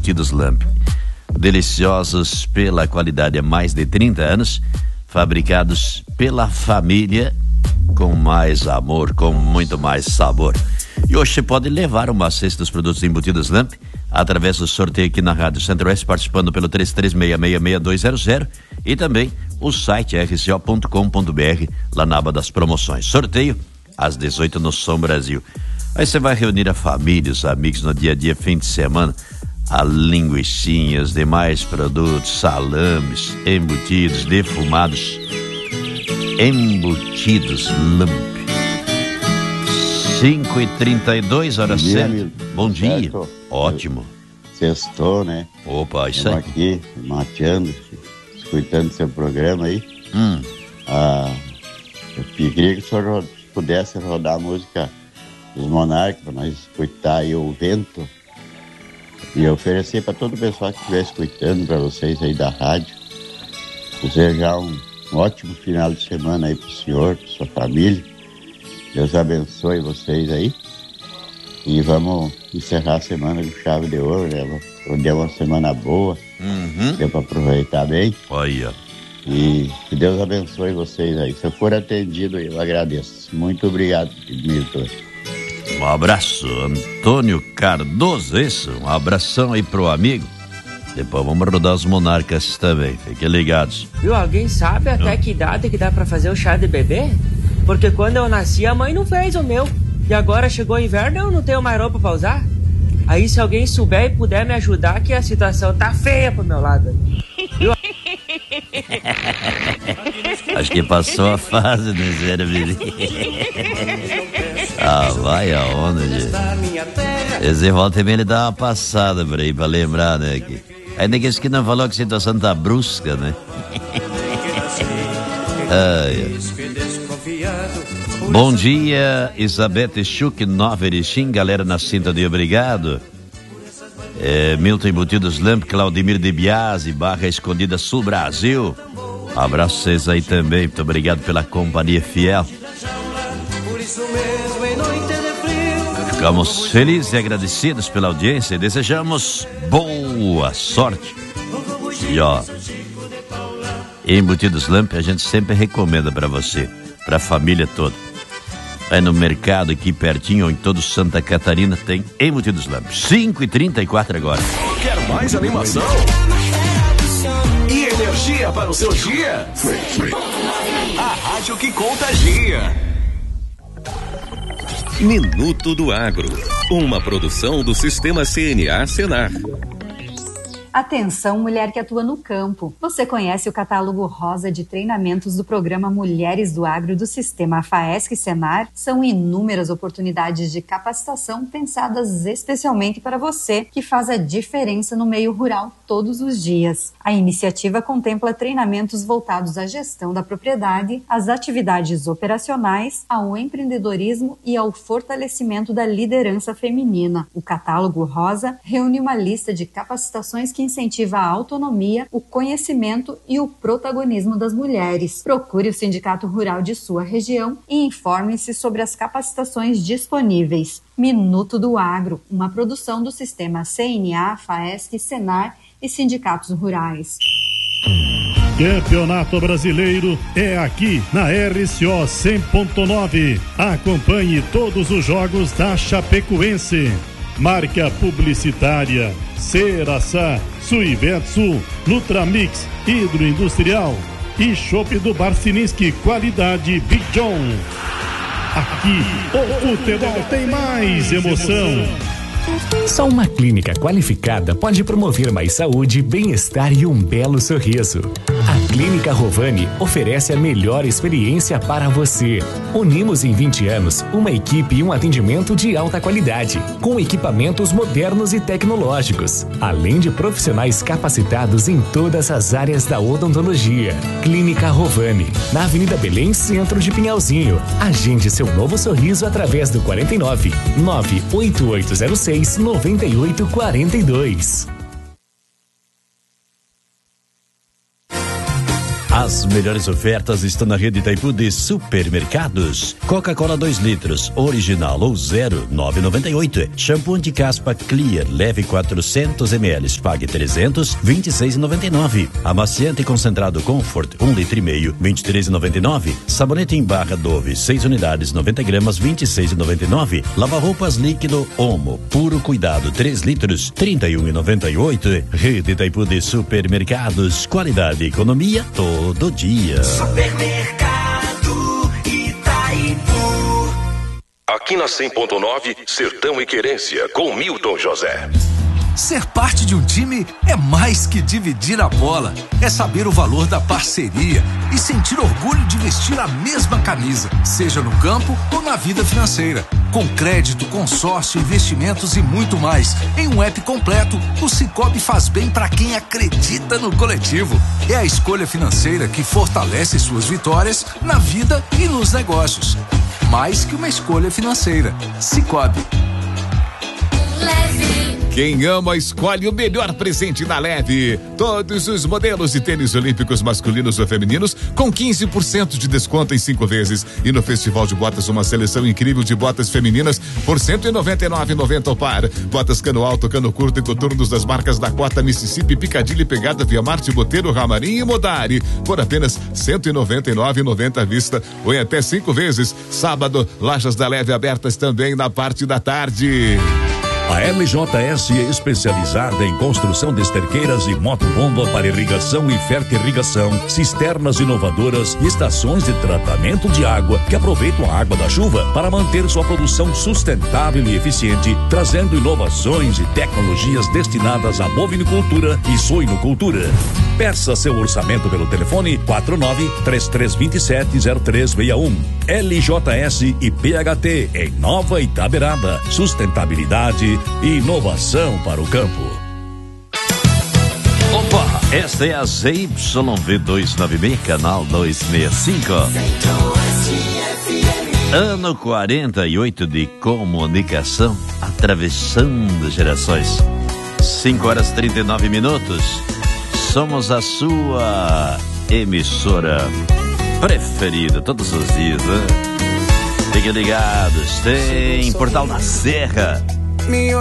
embutidos Lamp. Deliciosos pela qualidade há mais de 30 anos, fabricados pela família, com mais amor, com muito mais sabor. E hoje você pode levar uma cesta dos produtos embutidos Lamp através do sorteio aqui na Rádio Centro-Oeste, participando pelo 33666200 e também o site rco.com.br, lá na aba das promoções. Sorteio às 18 no Som Brasil. Aí você vai reunir a família, os amigos no dia a dia, fim de semana, a linguicinhas, demais produtos, salames, embutidos, defumados, embutidos Lamp. 5h32, hora certa. Bom dia. Certo. Ótimo. Sextou, né? Opa, isso aí. Aqui, mateando, escutando seu programa aí. Eu queria que o senhor pudesse rodar a música dos Monarcas para nós escutar aí o vento e oferecer para todo o pessoal que estiver escutando, para vocês aí da rádio, desejar um ótimo final de semana aí pro senhor, pra sua família. Deus abençoe vocês aí. E vamos encerrar a semana com chave de ouro, né? Deu uma semana boa. Deu para aproveitar bem. Olha. E que Deus abençoe vocês aí. Se eu for atendido, eu agradeço. Muito obrigado, Milton. Um abraço, Antônio Cardoso, isso. Um abração aí pro amigo. Depois vamos rodar os Monarcas também. Fiquem ligados. Viu, alguém sabe até que idade que dá pra fazer o chá de bebê? Porque quando eu nasci, a mãe não fez o meu. E agora chegou o inverno e eu não tenho mais roupa pra usar. Aí se alguém souber e puder me ajudar, que a situação tá feia pro meu lado. Viu? Acho que passou a fase do zero, menino. Vai a onda, gente. Esse volta também ele dá uma passada por aí, pra lembrar, né? Ainda que esse que não falou que a situação tá brusca, né? Bom dia, Isabete Schuch, Nova Erechim, galera na sintonia, obrigado. Milton Embutidos Lamp, Claudemir de Biasi, Barra Escondida Sul Brasil. Um abraço a vocês aí também, muito obrigado pela companhia fiel. Ficamos felizes e agradecidos pela audiência e desejamos boa sorte. E ó, Embutidos Lamp a gente sempre recomenda para você, para a família toda. Aí no mercado aqui pertinho, ou em todo Santa Catarina, tem Embutidos Lamp. 5h34 agora. Quer mais animação? E energia para o seu dia? A rádio que contagia. Minuto do Agro. Uma produção do Sistema CNA Senar. Atenção, mulher que atua no campo. Você conhece o catálogo rosa de treinamentos do programa Mulheres do Agro do Sistema FAESC Senar? São inúmeras oportunidades de capacitação pensadas especialmente para você, que faz a diferença no meio rural todos os dias. A iniciativa contempla treinamentos voltados à gestão da propriedade, às atividades operacionais, ao empreendedorismo e ao fortalecimento da liderança feminina. O catálogo rosa reúne uma lista de capacitações que incentiva a autonomia, o conhecimento e o protagonismo das mulheres. Procure o Sindicato Rural de sua região e informe-se sobre as capacitações disponíveis. Minuto do Agro, uma produção do Sistema CNA, FAESC, Senar e Sindicatos Rurais. Campeonato Brasileiro é aqui na RCO 100.9. Acompanhe todos os jogos da Chapecoense. Marca publicitária Ceraçá, Suivetsu, Nutramix, Hidroindustrial e Chopp do Barcininski, qualidade Big John. Aqui, o futebol tem mais emoção. Só uma clínica qualificada pode promover mais saúde, bem-estar e um belo sorriso. A Clínica Rovani oferece a melhor experiência para você. Unimos em 20 anos uma equipe e um atendimento de alta qualidade, com equipamentos modernos e tecnológicos, além de profissionais capacitados em todas as áreas da odontologia. Clínica Rovani, na Avenida Belém, centro de Pinhalzinho. Agende seu novo sorriso através do 49 98806 9842. As melhores ofertas estão na rede Itaipu de supermercados. Coca-Cola 2 litros, original ou zero, 9,98. Shampoo anti-caspa Clear, leve 400 ml, pague 300, 26,99. Amaciante concentrado Comfort, 1,5 litro, 23,99. Sabonete em barra Dove, 6 unidades, 90 gramas, 26,99. Lava-roupas líquido Omo, puro cuidado, 3 litros, 31,98. Rede Itaipu de supermercados, qualidade e economia todo dia. Supermercado Itaipu. Aqui na 100.9, Sertão e Querência, com Milton José. Ser parte de um time é mais que dividir a bola. É saber o valor da parceria e sentir orgulho de vestir a mesma camisa, seja no campo ou na vida financeira. Com crédito, consórcio, investimentos e muito mais. Em um app completo, o Sicoob faz bem para quem acredita no coletivo. É a escolha financeira que fortalece suas vitórias na vida e nos negócios. Mais que uma escolha financeira. Sicoob. Quem ama, escolhe o melhor presente na Leve. Todos os modelos de tênis olímpicos masculinos ou femininos com 15% de desconto em 5 vezes. E no Festival de Botas, uma seleção incrível de botas femininas por R$199,90 ao par. Botas cano alto, cano curto e coturnos das marcas Dakota, Mississippi, Piccadilly, Pegada, Via Marte, Boteiro, Ramarim e Modari. Por apenas R$199,90 à vista ou em até 5 vezes. Sábado, lojas da Leve abertas também na parte da tarde. A LJS é especializada em construção de esterqueiras e motobomba para irrigação e fertirrigação, cisternas inovadoras e estações de tratamento de água que aproveitam a água da chuva para manter sua produção sustentável e eficiente, trazendo inovações e tecnologias destinadas à bovinicultura e suinocultura. Peça seu orçamento pelo telefone 49-3327-0361. LJS e PHT em Nova Itaberaba. Sustentabilidade e inovação para o campo. Opa, esta é a ZYV296, canal 265. Ano 48 de comunicação, atravessando gerações. 5h39. Somos a sua emissora preferida todos os dias, né? Fiquem ligados, tem Portal da Serra.